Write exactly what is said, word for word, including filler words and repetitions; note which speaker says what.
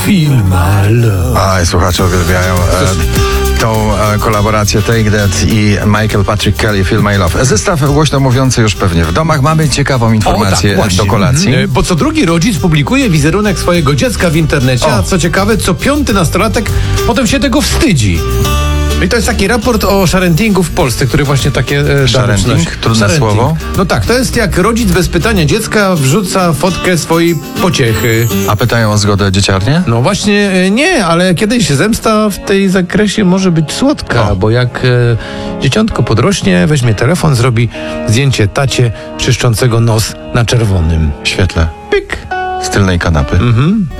Speaker 1: Filmalo.
Speaker 2: A, słuchacze uwielbiają e, tą e, kolaborację Take That i Michael Patrick Kelly, Feel My Love. Zestaw głośno mówiący już pewnie w domach. Mamy ciekawą informację
Speaker 1: O, tak,
Speaker 2: do kolacji.
Speaker 1: Mhm. Bo co drugi rodzic publikuje wizerunek swojego dziecka w internecie,
Speaker 2: O.
Speaker 1: a co ciekawe, co piąty nastolatek potem się tego wstydzi. I to jest taki raport o sharentingu w Polsce, który właśnie takie e, dane
Speaker 2: Sharenting?
Speaker 1: przynosi.
Speaker 2: Trudne
Speaker 1: Sharenting.
Speaker 2: słowo?
Speaker 1: No tak, to jest jak rodzic bez pytania dziecka wrzuca fotkę swojej pociechy.
Speaker 2: A pytają o zgodę dzieciarnie?
Speaker 1: No właśnie e, nie, ale kiedyś zemsta w tej zakresie może być słodka,
Speaker 2: O.
Speaker 1: bo jak e, dzieciątko podrośnie, weźmie telefon, zrobi zdjęcie tacie czyszczącego nos na czerwonym.
Speaker 2: W świetle
Speaker 1: Pyk.
Speaker 2: z tylnej kanapy.
Speaker 1: Mhm.